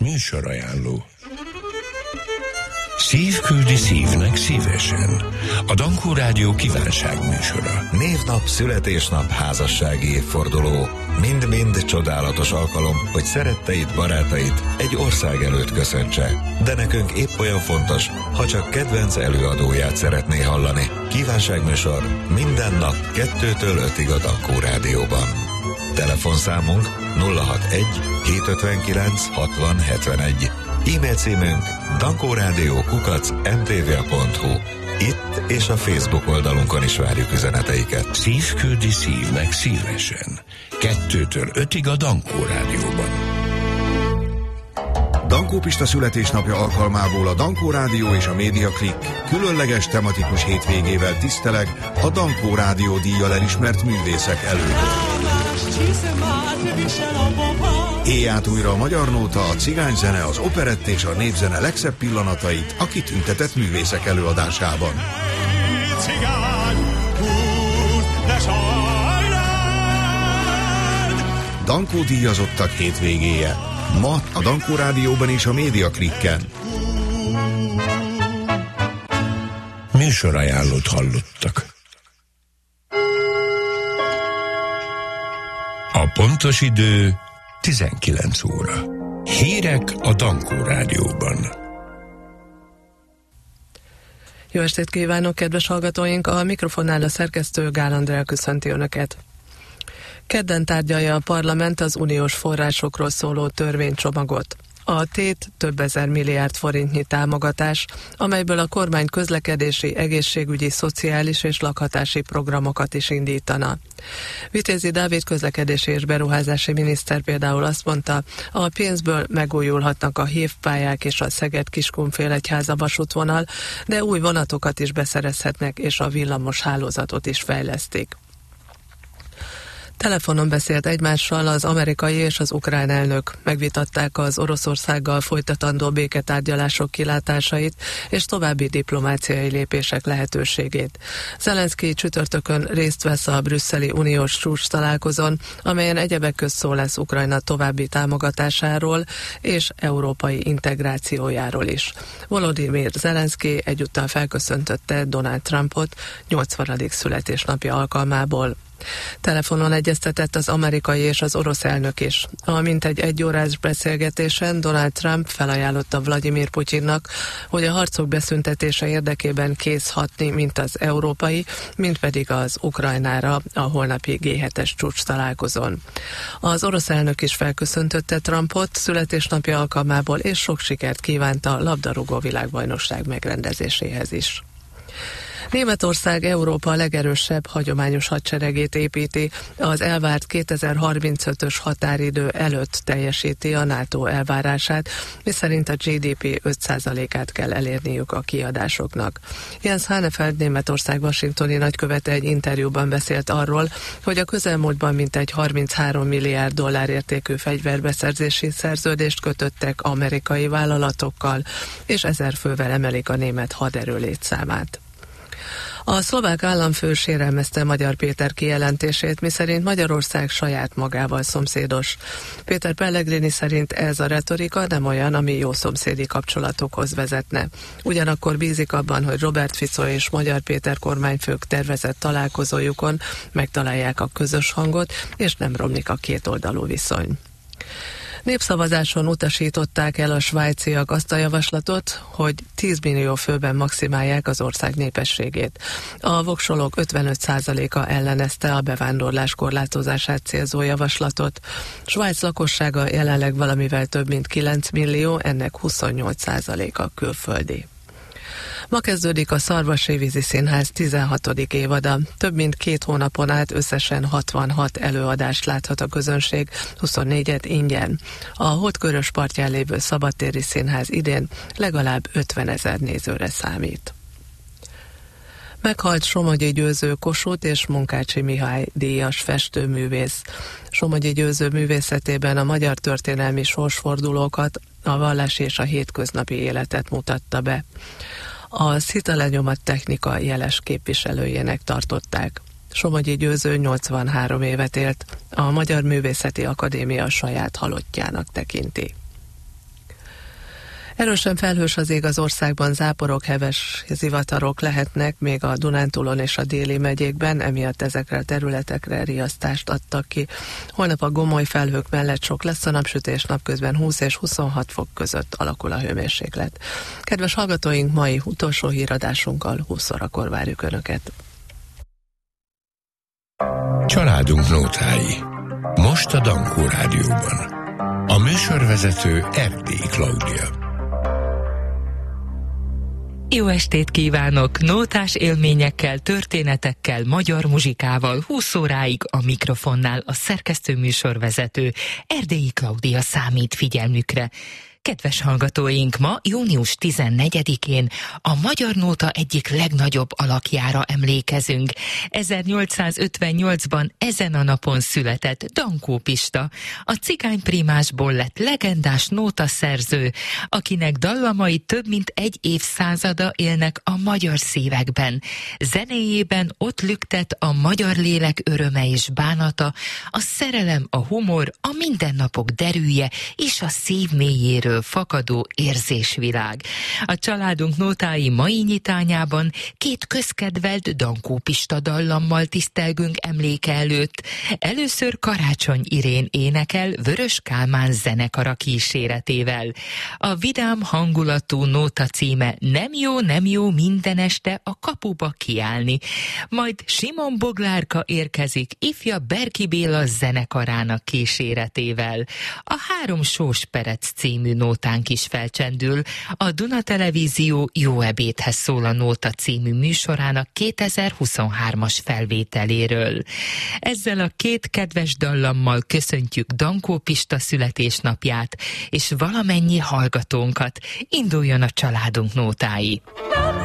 Műsorajánló. Szív küldi szívnek szívesen. A Dankó Rádió kívánságműsora. Névnap, születésnap, házassági évforduló. Mind-mind csodálatos alkalom, hogy szeretteid, barátait egy ország előtt köszöntse. De nekünk épp olyan fontos, ha csak kedvenc előadóját szeretné hallani. Kívánságműsor minden nap 2-től 5-ig a Dankó Rádióban. Telefonszámunk 061 759 60 71. E-mail címünk dankoradio@mtva.hu. Itt és a Facebook oldalunkon is várjuk üzeneteiket. Szív küldi szívnek szívesen. 2-től 5-ig a Dankó Rádióban. Dankó Pista születésnapja alkalmából a Dankó Rádió és a Média Klik különleges tematikus hétvégével tiszteleg a Dankó Rádió díjjal elismert művészek előtt. Éjját újra a magyar nóta, a cigányzene, az operett és a népzene legszebb pillanatait a kitüntetett művészek előadásában. Dankó díjazottak hétvégéje. Ma a Dankó Rádióban és a Média Klikken. Műsorajánlót hallottak. A pontos idő 19 óra. Hírek a Dankó Rádióban. Jó estét kívánok, kedves hallgatóink! A mikrofonnál a szerkesztő Gál Andrea köszönti Önöket. Kedden tárgyalja a parlament az uniós forrásokról szóló törvénycsomagot. A tét több ezer milliárd forintnyi támogatás, amelyből a kormány közlekedési, egészségügyi, szociális és lakhatási programokat is indítana. Vitézi Dávid közlekedési és beruházási miniszter például azt mondta, a pénzből megújulhatnak a hévpályák és a Szeged-Kiskunfélegyháza vasútvonal, de új vonatokat is beszerezhetnek és a villamos hálózatot is fejlesztik. Telefonon beszélt egymással az amerikai és az ukrán elnök. Megvitatták az Oroszországgal folytatandó béketárgyalások kilátásait és további diplomáciai lépések lehetőségét. Zelenszky csütörtökön részt vesz a brüsszeli uniós csúcs találkozón, amelyen egyebek közt szó lesz Ukrajna további támogatásáról és európai integrációjáról is. Volodymyr Zelenszky egyúttal felköszöntötte Donald Trumpot 80. születésnapja alkalmából. Telefonon egyeztetett az amerikai és az orosz elnök is. A mintegy 1 órás beszélgetésen Donald Trump felajánlotta Vladimir Putyinnak, hogy a harcok beszüntetése érdekében kész hatni mind az európai, mind pedig az Ukrajnára a holnapi G7-es csúcs találkozón. Az orosz elnök is felköszöntötte Trumpot születésnapja alkalmából, és sok sikert kívánt a labdarúgó világbajnokság megrendezéséhez is. Németország Európa legerősebb hagyományos hadseregét építi, az elvárt 2035-ös határidő előtt teljesíti a NATO elvárását, miszerint a GDP 5%-át kell elérniük a kiadásoknak. Jens Hannefeld Németország washingtoni nagykövete egy interjúban beszélt arról, hogy a közelmúltban mintegy 33 milliárd dollár értékű fegyverbeszerzési szerződést kötöttek amerikai vállalatokkal, és 1000 fővel emelik a német haderő létszámát. A szlovák államfő sérelmezte Magyar Péter kijelentését, miszerint Magyarország saját magával szomszédos. Péter Pellegrini szerint ez a retorika nem olyan, ami jó szomszédi kapcsolatokhoz vezetne. Ugyanakkor bízik abban, hogy Robert Fico és Magyar Péter kormányfők tervezett találkozójukon megtalálják a közös hangot, és nem romlik a kétoldalú viszony. Népszavazáson utasították el a svájciak azt a javaslatot, hogy 10 millió főben maximálják az ország népességét. A voksolók 55%-a ellenezte a bevándorlás korlátozását célzó javaslatot. Svájc lakossága jelenleg valamivel több mint 9 millió, ennek 28%-a külföldi. Ma kezdődik a Szarvasi Vízi Színház 16. évada. Több mint 2 hónapon át összesen 66 előadást láthat a közönség, 24-et ingyen. A Holdkörös partján lévő szabadtéri színház idén legalább 50 000 nézőre számít. Meghalt Somogyi Győző Kossuth és Munkácsi Mihály díjas festőművész. Somogyi Győző művészetében a magyar történelmi sorsfordulókat, a vallási és a hétköznapi életet mutatta be. A szitalenyomat technika jeles képviselőjének tartották. Somogyi Győző 83 évet élt, a Magyar Művészeti Akadémia saját halottjának tekinti. Erősen felhős az ég az országban, záporok, heves zivatarok lehetnek még a Dunántúlon és a déli megyékben, emiatt ezekre a területekre riasztást adtak ki. Holnap a gomoly felhők mellett sok lesz a napsütés, napközben 20 és 26 fok között alakul a hőmérséklet. Kedves hallgatóink, mai utolsó híradásunkkal 20 órakor várjuk Önöket. Családunk nótái. Most a Dankó Rádióban. A műsorvezető Erdélyi Klaudia. Jó estét kívánok! Nótás élményekkel, történetekkel, magyar muzsikával 20 óráig a mikrofonnál a szerkesztő műsorvezető Erdélyi Klaudia számít figyelmükre. Kedves hallgatóink, ma június 14-én a magyar nóta egyik legnagyobb alakjára emlékezünk. 1858-ban ezen a napon született Dankó Pista, a cigányprímásból lett legendás nótaszerző, akinek dallamai több mint egy évszázada élnek a magyar szívekben. Zenéjében ott lüktet a magyar lélek öröme és bánata, a szerelem, a humor, a mindennapok derűje és a szív mélyéről fakadó érzésvilág. A családunk nótái mai nyitányában két közkedvelt Dankó Pista dallammal tisztelgünk emléke előtt. Először Karácsony Irén énekel Vörös Kálmán zenekara kíséretével. A vidám hangulatú nóta címe Nem jó minden este a kapuba kiállni. Majd Simon Boglárka érkezik ifja Berki Béla zenekarának kíséretével. A Három sós perec című nótánk is felcsendül a Duna Televízió Jó ebédhez szól a nóta című műsorának 2023-as felvételéről. Ezzel a két kedves dallammal köszöntjük Dankó Pista születésnapját, és valamennyi hallgatónkat. Induljon a családunk nótái!